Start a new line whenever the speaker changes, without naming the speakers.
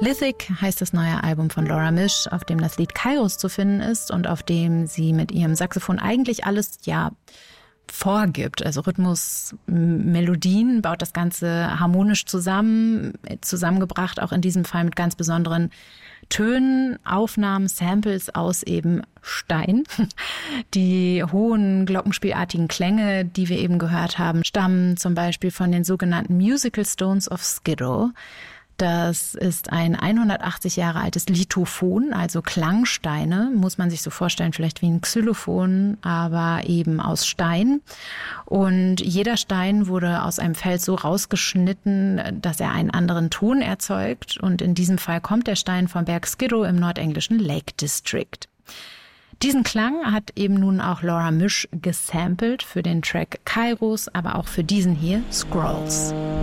Lithic heißt das neue Album von Laura Misch, auf dem das Lied Kairos zu finden ist und auf dem sie mit ihrem Saxophon eigentlich alles, vorgibt. Also Rhythmus, Melodien, baut das Ganze harmonisch zusammengebracht, auch in diesem Fall mit ganz besonderen Tönen, Aufnahmen, Samples aus eben Stein. Die hohen glockenspielartigen Klänge, die wir eben gehört haben, stammen zum Beispiel von den sogenannten Musical Stones of Skidrow. Das ist ein 180 Jahre altes Lithophon, also Klangsteine, muss man sich so vorstellen, vielleicht wie ein Xylophon, aber eben aus Stein. Und jeder Stein wurde aus einem Fels so rausgeschnitten, dass er einen anderen Ton erzeugt. Und in diesem Fall kommt der Stein vom Berg Skidrow im nordenglischen Lake District. Diesen Klang hat eben nun auch Laura Misch gesampelt für den Track Kairos, aber auch für diesen hier, Scrolls.